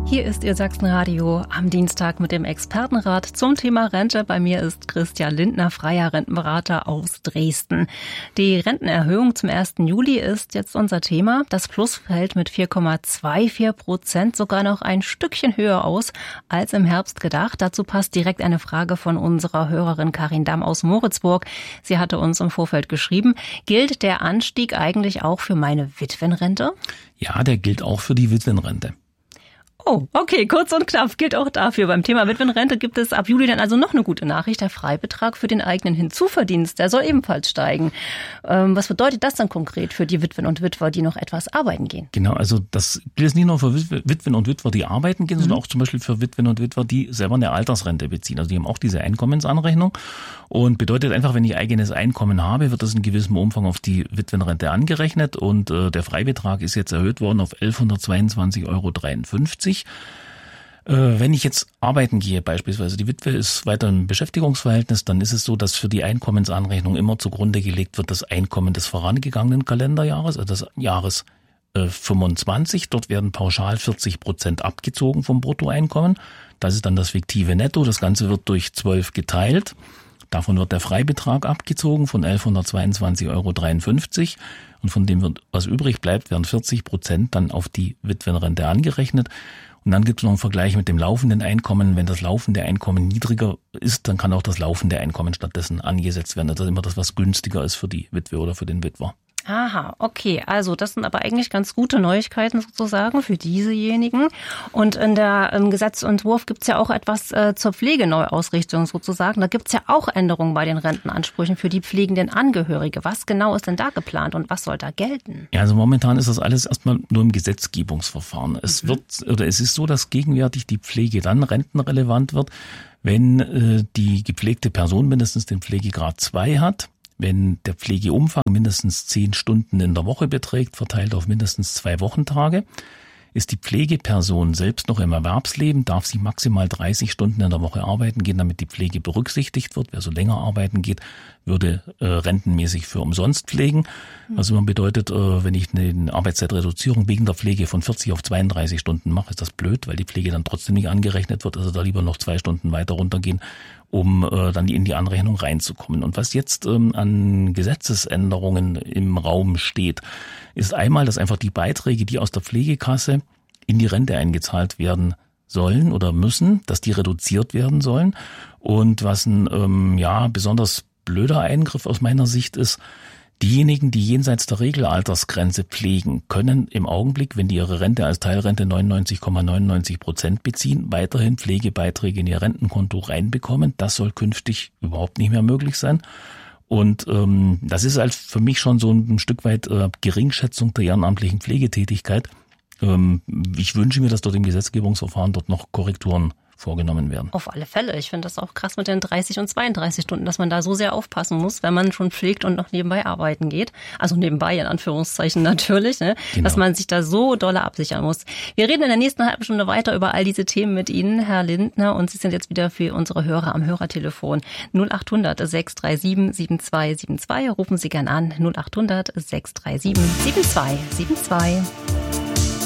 Hier ist Ihr Sachsenradio am Dienstag mit dem Expertenrat zum Thema Rente. Bei mir ist Christian Lindner, freier Rentenberater aus Dresden. Die Rentenerhöhung zum 1. Juli ist jetzt unser Thema. Das Plus fällt mit 4,24% sogar noch ein Stückchen höher aus als im Herbst gedacht. Dazu passt direkt eine Frage von unserer Hörerin Karin Damm aus Moritzburg. Sie hatte uns im Vorfeld geschrieben, gilt der Anstieg eigentlich auch für meine Witwenrente? Ja, der gilt auch für die Witwenrente. Oh, okay, kurz und knapp gilt auch dafür. Beim Thema Witwenrente gibt es ab Juli dann also noch eine gute Nachricht. Der Freibetrag für den eigenen Hinzuverdienst, der soll ebenfalls steigen. Was bedeutet das dann konkret für die Witwen und Witwer, die noch etwas arbeiten gehen? Genau, also das gilt nicht nur für Witwen und Witwer, die arbeiten gehen, sondern auch zum Beispiel für Witwen und Witwer, die selber eine Altersrente beziehen. Also die haben auch diese Einkommensanrechnung und bedeutet einfach, wenn ich eigenes Einkommen habe, wird das in gewissem Umfang auf die Witwenrente angerechnet und der Freibetrag ist jetzt erhöht worden auf 1.122,53 €. Wenn ich jetzt arbeiten gehe, beispielsweise die Witwe ist weiter im Beschäftigungsverhältnis, dann ist es so, dass für die Einkommensanrechnung immer zugrunde gelegt wird das Einkommen des vorangegangenen Kalenderjahres, also des Jahres 25. Dort werden pauschal 40% abgezogen vom Bruttoeinkommen. Das ist dann das fiktive Netto. Das Ganze wird durch 12 geteilt. Davon wird der Freibetrag abgezogen von 1.122,53 € und von dem, was übrig bleibt, werden 40% dann auf die Witwenrente angerechnet. Und dann gibt es noch einen Vergleich mit dem laufenden Einkommen. Wenn das laufende Einkommen niedriger ist, dann kann auch das laufende Einkommen stattdessen angesetzt werden. Das ist immer das, was günstiger ist für die Witwe oder für den Witwer. Aha, okay. Also das sind aber eigentlich ganz gute Neuigkeiten sozusagen für diesejenigen. Und in der Gesetzentwurf gibt es ja auch etwas zur Pflegeneuausrichtung sozusagen. Da gibt es ja auch Änderungen bei den Rentenansprüchen für die pflegenden Angehörige. Was genau ist denn da geplant und was soll da gelten? Ja, also momentan ist das alles erstmal nur im Gesetzgebungsverfahren. Es ist so, dass gegenwärtig die Pflege dann rentenrelevant wird, wenn die gepflegte Person mindestens den Pflegegrad 2 hat. Wenn der Pflegeumfang mindestens 10 Stunden in der Woche beträgt, verteilt auf mindestens 2 Wochentage, ist die Pflegeperson selbst noch im Erwerbsleben, darf sie maximal 30 Stunden in der Woche arbeiten gehen, damit die Pflege berücksichtigt wird. Wer so länger arbeiten geht, würde rentenmäßig für umsonst pflegen. Also man bedeutet, wenn ich eine Arbeitszeitreduzierung wegen der Pflege von 40 auf 32 Stunden mache, ist das blöd, weil die Pflege dann trotzdem nicht angerechnet wird. Also da lieber noch 2 Stunden weiter runtergehen, um dann in die Anrechnung reinzukommen. Und was jetzt an Gesetzesänderungen im Raum steht, ist einmal, dass einfach die Beiträge, die aus der Pflegekasse in die Rente eingezahlt werden sollen oder müssen, dass die reduziert werden sollen. Und was ein besonders blöder Eingriff aus meiner Sicht ist, diejenigen, die jenseits der Regelaltersgrenze pflegen, können im Augenblick, wenn die ihre Rente als Teilrente 99,99% beziehen, weiterhin Pflegebeiträge in ihr Rentenkonto reinbekommen. Das soll künftig überhaupt nicht mehr möglich sein. Und das ist halt für mich schon so ein Stück weit Geringschätzung der ehrenamtlichen Pflegetätigkeit. Ich wünsche mir, dass dort im Gesetzgebungsverfahren dort noch Korrekturen vorgenommen werden. Auf alle Fälle. Ich finde das auch krass mit den 30 und 32 Stunden, dass man da so sehr aufpassen muss, wenn man schon pflegt und noch nebenbei arbeiten geht. Also nebenbei in Anführungszeichen natürlich, ne? Genau. Dass man sich da so dolle absichern muss. Wir reden in der nächsten halben Stunde weiter über all diese Themen mit Ihnen, Herr Lindner. Und Sie sind jetzt wieder für unsere Hörer am Hörertelefon 0800 637 7272. Rufen Sie gern an 0800 637 7272.